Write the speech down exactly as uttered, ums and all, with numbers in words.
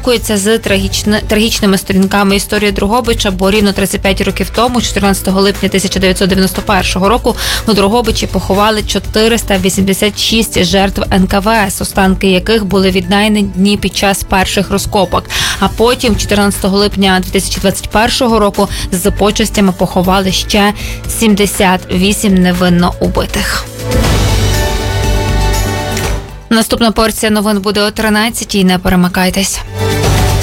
перегукується з трагічни, трагічними сторінками історії Дрогобича, бо рівно тридцять п'ять років тому, чотирнадцятого липня тисяча дев'ятсот дев'яносто першого року, у Дрогобичі поховали чотириста вісімдесят шість жертв ен ка ве ес, останки яких були віднайдені під час перших розкопок. А потім, чотирнадцятого липня дві тисячі двадцять першого року, з почестями поховали ще сімдесят вісім невинно убитих. Наступна порція новин буде о тринадцятій. Не перемикайтесь.